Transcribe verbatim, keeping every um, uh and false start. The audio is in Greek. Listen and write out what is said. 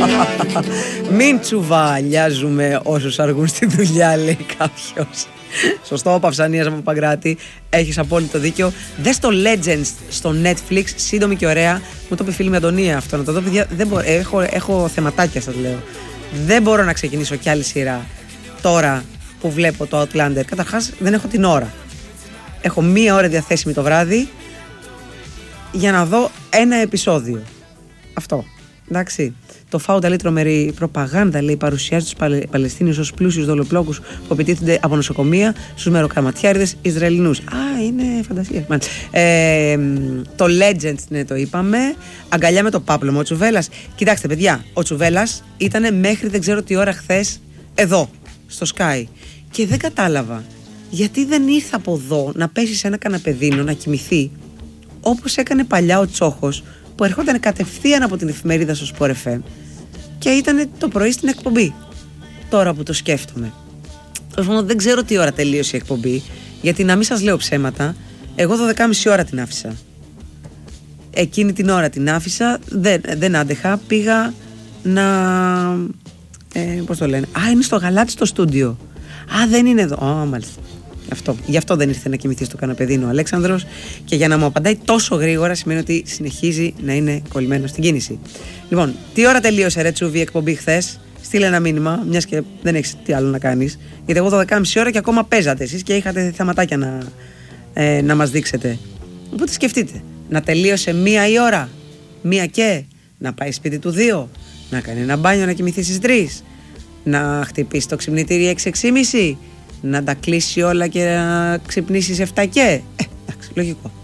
Μην τσουβαλιάζουμε όσους αργούν στη δουλειά, λέει κάποιος. Σωστό, Παυσανίας από Παγκράτη. Έχεις απόλυτο δίκιο. Δες το Legends στο Netflix, σύντομη και ωραία. Μου το είπε η φίλη με Αντωνία αυτό. Να το δω, παιδιά. Δεν μπορώ, έχω, έχω θεματάκια, σας λέω. Δεν μπορώ να ξεκινήσω κι άλλη σειρά τώρα που βλέπω το Outlander. Καταρχάς, δεν έχω την ώρα. Έχω μία ώρα διαθέσιμη το βράδυ για να δω ένα επεισόδιο. Αυτό. Εντάξει. Το Φάουντα λέει τρομερή προπαγάνδα, λέει, παρουσιάζει τους Παλαι... Παλαιστίνιους ως πλούσιους δολοπλόκους που επιτίθενται από νοσοκομεία στους μεροκαματιάριδες Ισραηλινούς. Α, είναι φαντασία. Ε, το Legends, ναι, το είπαμε. Αγκαλιά με το πάπλωμα. Ο Τσουβέλλας. Κοιτάξτε, παιδιά, ο Τσουβέλλας ήταν μέχρι δεν ξέρω τι ώρα χθες εδώ, στο Sky. Και δεν κατάλαβα γιατί δεν ήρθε από εδώ να πέσει σε ένα καναπεδίνο να κοιμηθεί όπως έκανε παλιά ο Τσόχος, που ερχόταν κατευθείαν από την εφημερίδα στο Sport εφ εμ και ήταν το πρωί στην εκπομπή. Τώρα που το σκέφτομαι, δεν ξέρω τι ώρα τελείωσε η εκπομπή, γιατί να μην σας λέω ψέματα, εγώ δώδεκα και μισή ώρα την άφησα. Εκείνη την ώρα την άφησα, δεν, δεν άντεχα, πήγα να... Ε, πώς το λένε, α, είναι στο Γαλάτι στο στούντιο. Α, δεν είναι εδώ, α, μάλιστα. Αυτό. Γι' αυτό δεν ήρθε να κοιμηθεί στο καναπεδίνο ο Αλέξανδρος, και για να μου απαντάει τόσο γρήγορα σημαίνει ότι συνεχίζει να είναι κολλημένο στην κίνηση. Λοιπόν, τι ώρα τελείωσε, ρε Τσούβι, η εκπομπή χθες? Στείλε ένα μήνυμα, μιας και δεν έχεις τι άλλο να κάνεις. Γιατί εγώ δώδεκα και μισή ώρα και ακόμα παίζατε εσείς και είχατε θεματάκια να, ε, να μας δείξετε. Οπότε σκεφτείτε, να τελείωσε μία η ώρα, μία και, να πάει σπίτι του δύο, να κάνει ένα μπάνιο, να κοιμηθεί στις τρεις, να χτυπήσει το ξυπνητήρι έξι έξι και μισή, να τα κλείσει όλα και να ξυπνήσεις εφτά και. Ε, εντάξει, λογικό.